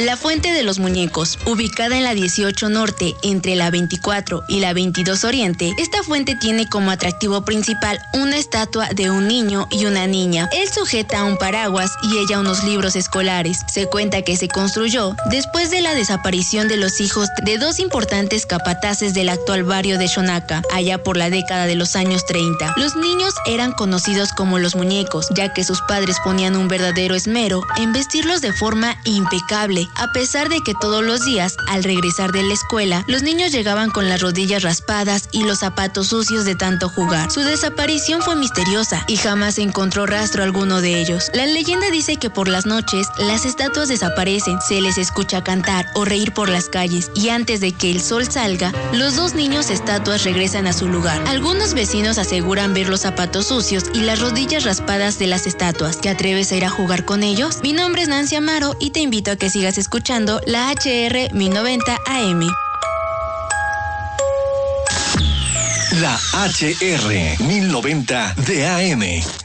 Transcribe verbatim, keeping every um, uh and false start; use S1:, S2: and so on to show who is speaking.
S1: La Fuente de los Muñecos, ubicada en la dieciocho Norte, entre la veinticuatro y la veintidós Oriente, esta fuente tiene como atractivo principal una estatua de un niño y una niña. Él sujeta un paraguas y ella unos libros escolares. Se cuenta que se construyó después de la desaparición de los hijos de dos importantes capataces del actual barrio de Xonaca, allá por la década de los años treinta. Los niños eran conocidos como los muñecos, ya que sus padres ponían un verdadero esmero en vestirlos de forma impecable, a pesar de que todos los días, al regresar de la escuela, los niños llegaban con las rodillas raspadas y los zapatos sucios de tanto jugar. Su desaparición fue misteriosa y jamás se encontró rastro alguno de ellos. La leyenda dice que por las noches, las estatuas desaparecen, se les escucha cantar o reír por las calles, y antes de que el sol salga, los dos niños estatuas regresan a su lugar. Algunos vecinos aseguran ver los zapatos sucios y las rodillas raspadas de las estatuas. ¿Te atreves a ir a jugar con ellos? Mi nombre es Nancy Amaro y te invito a que sigas escuchando la H R mil noventa A M.
S2: La H R mil noventa de A M